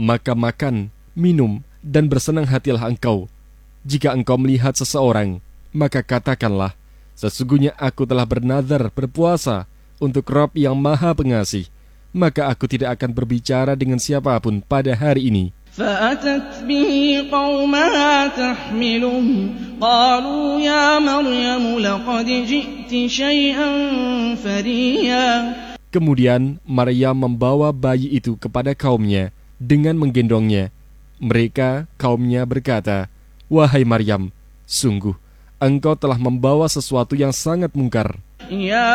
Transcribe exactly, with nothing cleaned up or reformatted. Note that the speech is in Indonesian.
maka makan, minum, dan bersenang hatilah engkau. Jika engkau melihat seseorang, maka katakanlah, sesungguhnya aku telah bernazar berpuasa untuk Rabb yang Maha Pengasih, maka aku tidak akan berbicara dengan siapapun pada hari ini. فأتت به قومها تحمله قالوا يا مريم لقد جئت شيئا فريا. Kemudian Maryam membawa bayi itu kepada kaumnya dengan menggendongnya. Mereka, kaumnya berkata, "Wahai Maryam, sungguh engkau telah membawa sesuatu yang sangat mungkar." Ya